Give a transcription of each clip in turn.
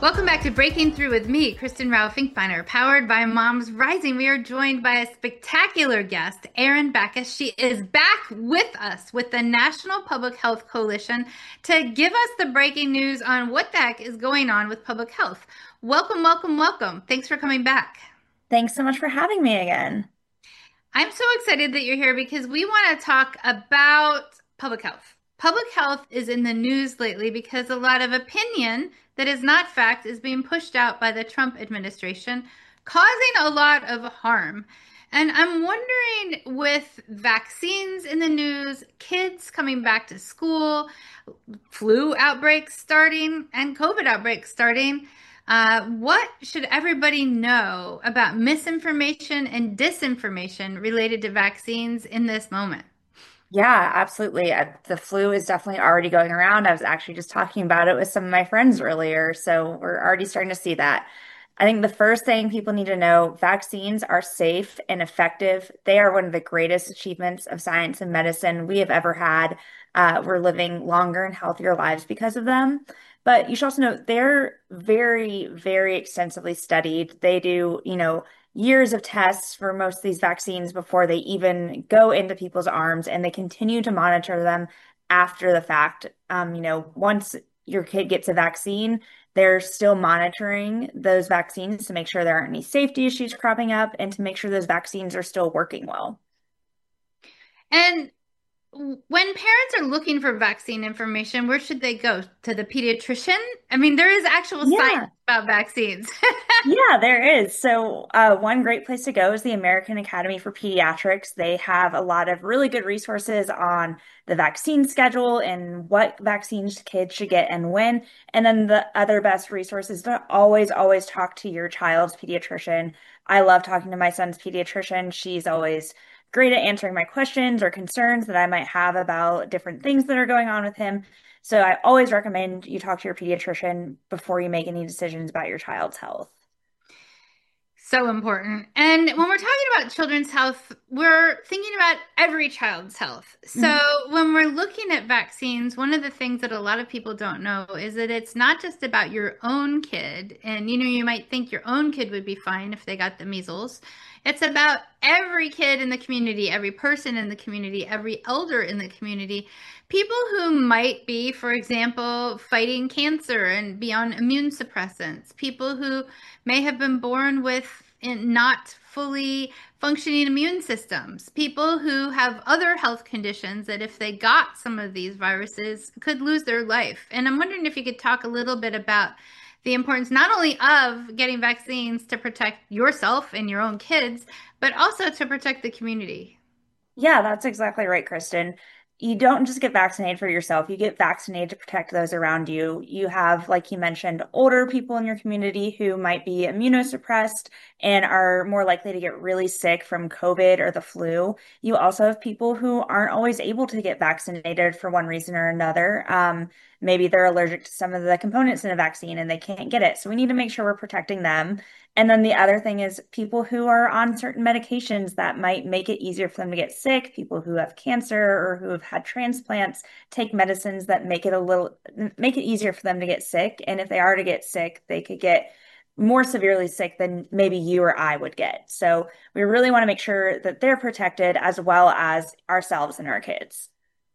Welcome back to Breaking Through with me, Kristen Rao Finkbeiner, powered by Moms Rising. We are joined by a spectacular guest, Erin Backus. She is back with us with the National Public Health Coalition to give us the breaking news on what the heck is going on with public health. Welcome, welcome, welcome. Thanks for coming back. Thanks so much for having me again. I'm so excited that you're here because we want to talk about public health. Public health is in the news lately because a lot of opinion that is not fact is being pushed out by the Trump administration, causing a lot of harm. And I'm wondering, with vaccines in the news, kids coming back to school, flu outbreaks starting, and COVID outbreaks starting, what should everybody know about misinformation and disinformation related to vaccines in this moment? Yeah, absolutely. The flu is definitely already going around. I was actually just talking about it with some of my friends earlier. So we're already starting to see that. I think the first thing people need to know, vaccines are safe and effective. They are one of the greatest achievements of science and medicine we have ever had. We're living longer and healthier lives because of them. But you should also know they're very, very extensively studied. They do, years of tests for most of these vaccines before they even go into people's arms, and they continue to monitor them after the fact. Once your kid gets a vaccine, they're still monitoring those vaccines to make sure there aren't any safety issues cropping up and to make sure those vaccines are still working well. And when parents are looking for vaccine information, where should they go? To the pediatrician? I mean, there is actual science Yeah, about vaccines. Yeah, there is. So, one great place to go is the American Academy for Pediatrics. They have a lot of really good resources on the vaccine schedule and what vaccines kids should get and when. And then the other best resources to always, always talk to your child's pediatrician. I love talking to my son's pediatrician. She's always great at answering my questions or concerns that I might have about different things that are going on with him. So, I always recommend you talk to your pediatrician before you make any decisions about your child's health. So important. And when we're talking about children's health, we're thinking about every child's health. So Mhm. when we're looking at vaccines, one of the things that a lot of people don't know is that it's not just about your own kid. And you might think your own kid would be fine if they got the measles. It's about every kid in the community, every person in the community, every elder in the community. People who might be, for example, fighting cancer and be on immune suppressants, people who may have been born with not fully functioning immune systems, people who have other health conditions that if they got some of these viruses could lose their life. And I'm wondering if you could talk a little bit about the importance not only of getting vaccines to protect yourself and your own kids, but also to protect the community. Yeah, that's exactly right, Kristen. You don't just get vaccinated for yourself, you get vaccinated to protect those around you. You have, like you mentioned, older people in your community who might be immunosuppressed and are more likely to get really sick from COVID or the flu. You also have people who aren't always able to get vaccinated for one reason or another. Maybe they're allergic to some of the components in a vaccine and they can't get it. So we need to make sure we're protecting them. And then the other thing is people who are on certain medications that might make it easier for them to get sick, people who have cancer or who have had transplants take medicines that make it easier for them to get sick. And if they are to get sick, they could get more severely sick than maybe you or I would get. So we really want to make sure that they're protected as well as ourselves and our kids.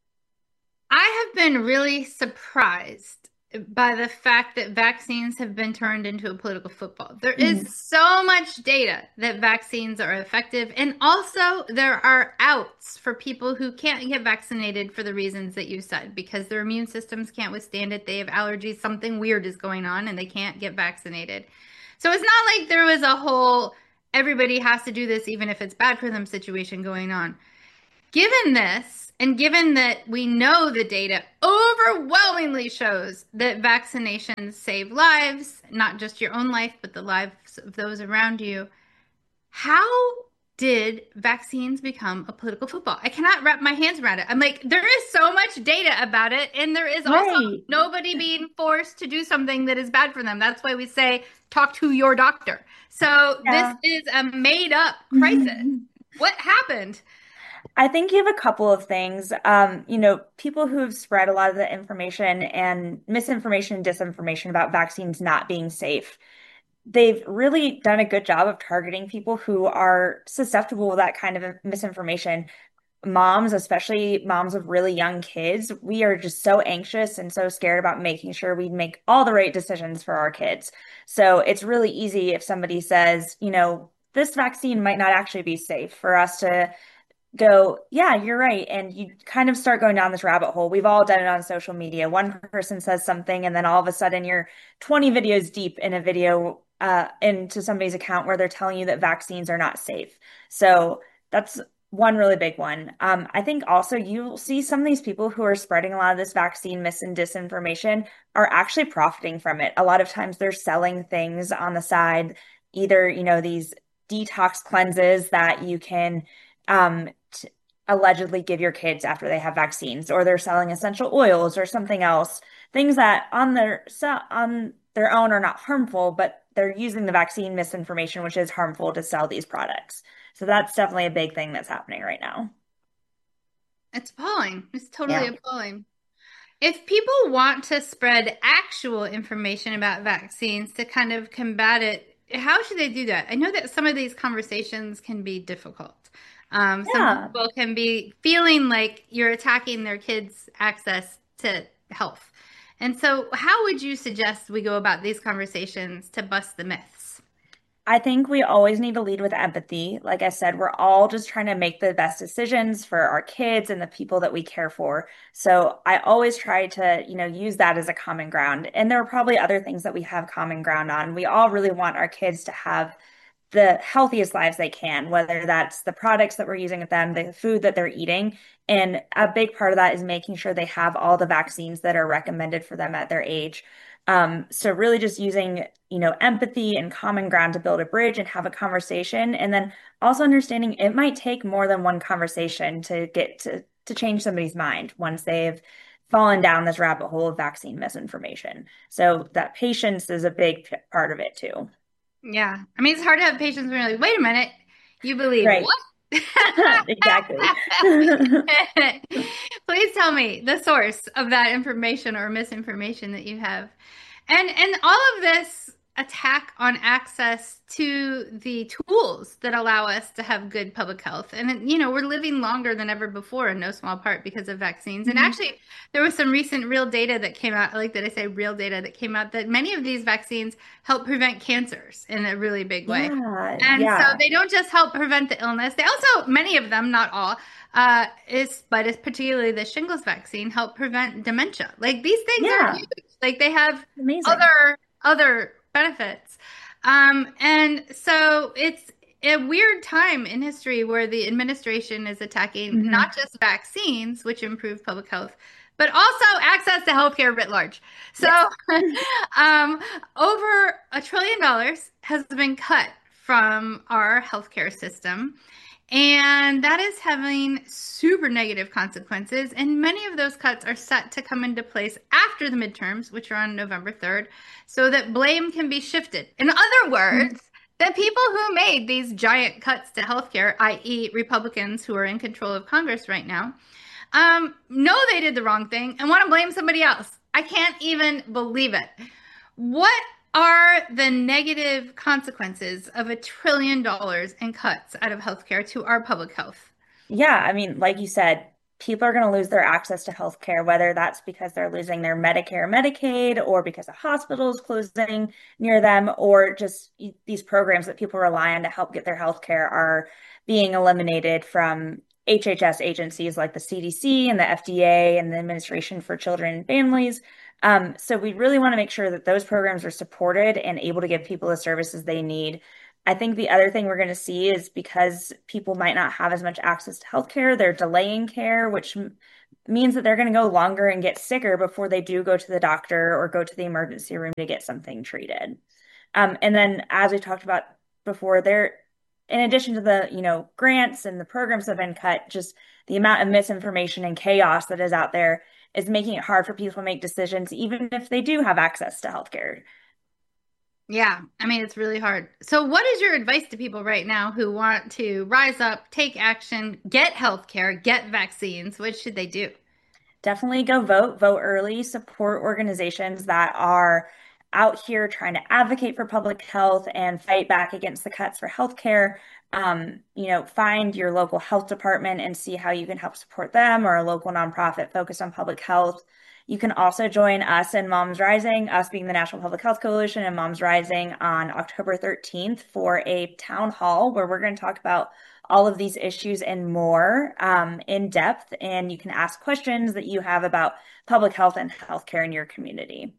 I have been really surprised by the fact that vaccines have been turned into a political football. There is Mhm. so much data that vaccines are effective, and also there are outs for people who can't get vaccinated for the reasons that you said, because their immune systems can't withstand it. They have allergies, something weird is going on, and they can't get vaccinated. So it's not like there was a whole everybody has to do this even if it's bad for them situation going on. Given this, and given that we know the data overwhelmingly shows that vaccinations save lives, not just your own life, but the lives of those around you, how did vaccines become a political football? I cannot wrap my hands around it. I'm like, there is so much data about it, and there is also Right. nobody being forced to do something that is bad for them. That's why we say, talk to your doctor. So this Yeah. is a made up crisis. What happened? I think you have a couple of things. People who have spread a lot of the information and misinformation and disinformation about vaccines not being safe, they've really done a good job of targeting people who are susceptible to that kind of misinformation. Moms, especially moms of really young kids, we are just so anxious and so scared about making sure we make all the right decisions for our kids. So it's really easy if somebody says, this vaccine might not actually be safe for us to go, yeah, you're right. And you kind of start going down this rabbit hole. We've all done it on social media. One person says something, and then all of a sudden you're 20 videos deep in a video into somebody's account where they're telling you that vaccines are not safe. So that's one really big one. I think also you'll see some of these people who are spreading a lot of this vaccine mis and disinformation are actually profiting from it. A lot of times they're selling things on the side, either, these detox cleanses that you can allegedly give your kids after they have vaccines, or they're selling essential oils or something else, things that on their own are not harmful, but they're using the vaccine misinformation, which is harmful, to sell these products. So that's definitely a big thing that's happening right now. It's appalling. It's totally Yeah. appalling. If people want to spread actual information about vaccines to kind of combat it, how should they do that? I know that some of these conversations can be difficult. Some Yeah. people can be feeling like you're attacking their kids' access to health. And so, how would you suggest we go about these conversations to bust the myths? I think we always need to lead with empathy. Like I said, we're all just trying to make the best decisions for our kids and the people that we care for. So I always try to, use that as a common ground. And there are probably other things that we have common ground on. We all really want our kids to have the healthiest lives they can, whether that's the products that we're using with them, the food that they're eating. And a big part of that is making sure they have all the vaccines that are recommended for them at their age. So really just using, empathy and common ground to build a bridge and have a conversation. And then also understanding it might take more than one conversation to get to change somebody's mind once they've fallen down this rabbit hole of vaccine misinformation. So that patience is a big part of it too. Yeah. I mean, it's hard to have patience when you're like, wait a minute, you believe Right. what? Exactly. Please tell me the source of that information or misinformation that you have. And all of this attack on access to the tools that allow us to have good public health. And we're living longer than ever before in no small part because of vaccines. And Mhm. actually, there was some recent real data that came out. I like that I say real data that came out that many of these vaccines help prevent cancers in a really big way. Yeah, And so yeah, they don't just help prevent the illness. They also, many of them, not all, but it's particularly the shingles vaccine, help prevent dementia. Like these things are yeah. huge. Like they have Amazing. other benefits. And so it's a weird time in history where the administration is attacking Hmm. not just vaccines, which improve public health, but also access to healthcare writ large. So, Yes. over $1 trillion has been cut from our healthcare system. And that is having super negative consequences. And many of those cuts are set to come into place after the midterms, which are on November 3rd, so that blame can be shifted. In other Mhm. words, the people who made these giant cuts to healthcare, i.e., Republicans who are in control of Congress right now, know they did the wrong thing and want to blame somebody else. I can't even believe it. What are the negative consequences of $1 trillion in cuts out of healthcare to our public health? Yeah, I mean, like you said, people are going to lose their access to healthcare, whether that's because they're losing their Medicare, Medicaid, or because a hospital is closing near them, or just these programs that people rely on to help get their healthcare are being eliminated from HHS agencies like the CDC and the FDA and the Administration for Children and Families. So we really want to make sure that those programs are supported and able to give people the services they need. I think the other thing we're going to see is because people might not have as much access to healthcare, they're delaying care, which means that they're going to go longer and get sicker before they do go to the doctor or go to the emergency room to get something treated. And then, as we talked about before, in addition to the, grants and the programs that have been cut, just the amount of misinformation and chaos that is out there is making it hard for people to make decisions, even if they do have access to healthcare. Yeah, I mean, it's really hard. So, what is your advice to people right now who want to rise up, take action, get healthcare, get vaccines? What should they do? Definitely go vote, vote early, support organizations that are out here trying to advocate for public health and fight back against the cuts for healthcare. Find your local health department and see how you can help support them or a local nonprofit focused on public health. You can also join us in Moms Rising, us being the National Public Health Coalition and Moms Rising on October 13th for a town hall where we're going to talk about all of these issues and more in depth. And you can ask questions that you have about public health and healthcare in your community.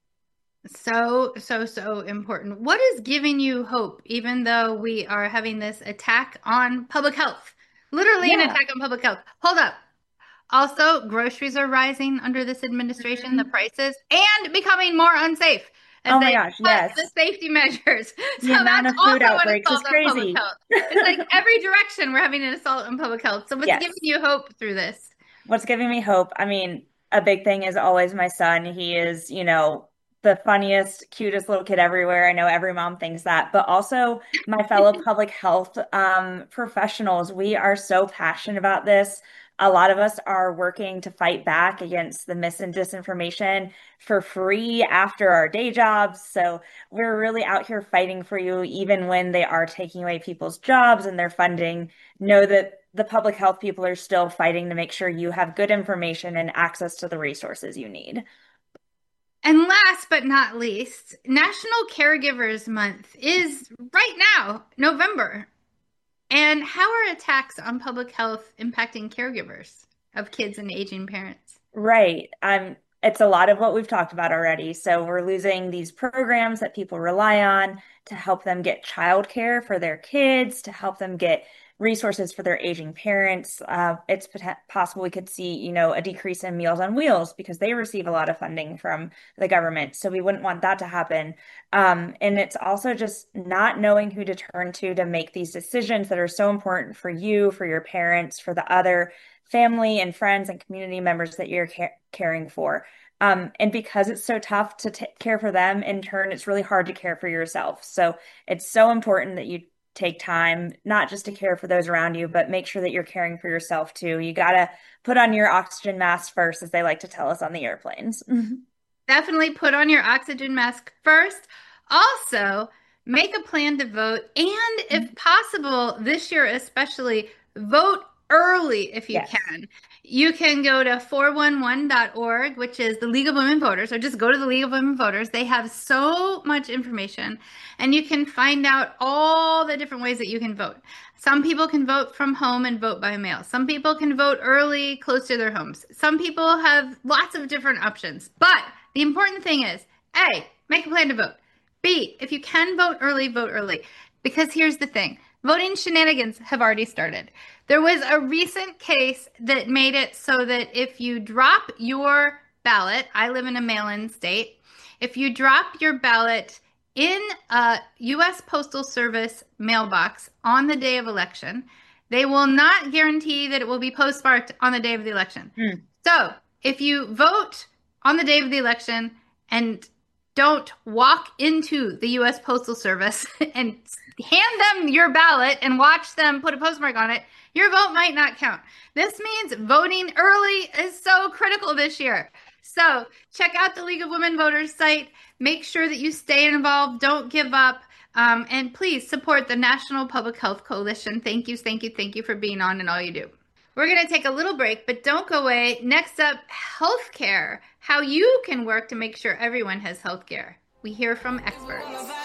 So, so, so important. What is giving you hope, even though we are having this attack on public health? Literally an Yeah. attack on public health. Hold up. Also, groceries are rising under this administration, the Mhm. prices, and becoming more unsafe as Oh my they gosh, cut the yes. safety measures. The So amount that's of food also an outbreaks is assault on public crazy. health. It's like every direction we're having an assault on public health. So what's giving Yes. you hope through this? What's giving me hope? I mean, a big thing is always my son. He is, the funniest, cutest little kid everywhere. I know every mom thinks that, but also my fellow public health professionals. We are so passionate about this. A lot of us are working to fight back against the mis and disinformation for free after our day jobs. So we're really out here fighting for you, even when they are taking away people's jobs and their funding. Know that the public health people are still fighting to make sure you have good information and access to the resources you need. And last but not least, National Caregivers Month is right now, November. And how are attacks on public health impacting caregivers of kids and aging parents? Right. It's a lot of what we've talked about already. So we're losing these programs that people rely on to help them get childcare for their kids, to help them get resources for their aging parents. It's possible we could see, a decrease in Meals on Wheels because they receive a lot of funding from the government. So we wouldn't want that to happen. And it's also just not knowing who to turn to make these decisions that are so important for you, for your parents, for the other family and friends and community members that you're caring for. And because it's so tough to care for them, in turn, it's really hard to care for yourself. So it's so important that you take time, not just to care for those around you, but make sure that you're caring for yourself too. You got to put on your oxygen mask first, as they like to tell us on the airplanes. Definitely put on your oxygen mask first. Also, make a plan to vote. And if possible, this year especially, vote early if you Yes. can. You can go to 411.org, which is the League of Women Voters, or just go to the League of Women Voters. They have so much information, and you can find out all the different ways that you can vote. Some people can vote from home and vote by mail. Some people can vote early, close to their homes. Some people have lots of different options. But the important thing is A, make a plan to vote. B, if you can vote early, vote early. Because here's the thing voting shenanigans have already started. There was a recent case that made it so that if you drop your ballot, I live in a mail in state, if you drop your ballot in a U.S. Postal Service mailbox on the day of election, they will not guarantee that it will be postmarked on the day of the election. Mm. So if you vote on the day of the election and don't walk into the U.S. Postal Service and hand them your ballot and watch them put a postmark on it, your vote might not count. This means voting early is so critical this year. So check out the League of Women Voters site. Make sure that you stay involved. Don't give up. And please support the National Public Health Coalition. Thank you, thank you, thank you for being on and all you do. We're going to take a little break, but don't go away. Next up, healthcare. How you can work to make sure everyone has healthcare. We hear from experts.